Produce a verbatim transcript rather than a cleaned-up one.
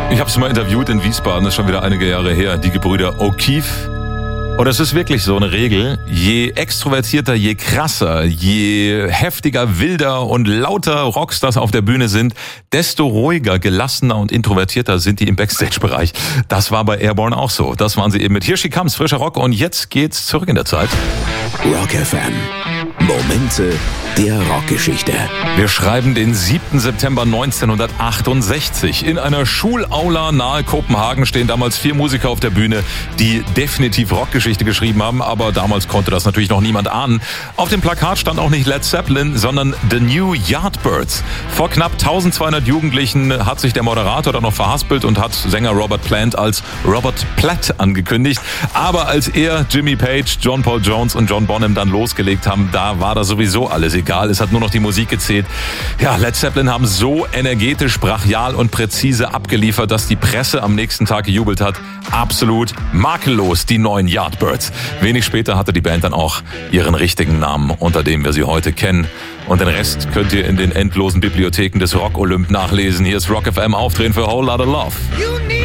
Ich habe sie mal interviewt in Wiesbaden, das ist schon wieder einige Jahre her, die Gebrüder O'Keefe. Und es ist wirklich so eine Regel, je extrovertierter, je krasser, je heftiger, wilder und lauter Rockstars auf der Bühne sind, desto ruhiger, gelassener und introvertierter sind die im Backstage-Bereich. Das war bei Airborne auch so. Das waren sie eben mit Here She Comes, frischer Rock, und jetzt geht's zurück in der Zeit. Rock F M. Momente der Rockgeschichte. Wir schreiben den siebten September neunzehnhundertachtundsechzig. In einer Schulaula nahe Kopenhagen stehen damals vier Musiker auf der Bühne, die definitiv Rockgeschichte geschrieben haben, aber damals konnte das natürlich noch niemand ahnen. Auf dem Plakat stand auch nicht Led Zeppelin, sondern The New Yardbirds. Vor knapp eintausendzweihundert Jugendlichen hat sich der Moderator dann noch verhaspelt und hat Sänger Robert Plant als Robert Platt angekündigt. Aber als er, Jimmy Page, John Paul Jones und John Bonham dann losgelegt haben, da war da sowieso alles egal. Es hat nur noch die Musik gezählt. Ja, Led Zeppelin haben so energetisch, brachial und präzise abgeliefert, dass die Presse am nächsten Tag gejubelt hat. Absolut makellos, die neuen Yardbirds. Wenig später hatte die Band dann auch ihren richtigen Namen, unter dem wir sie heute kennen. Und den Rest könnt ihr in den endlosen Bibliotheken des Rock Olymp nachlesen. Hier ist Rock F M, Aufdrehen für Whole Lotta Love.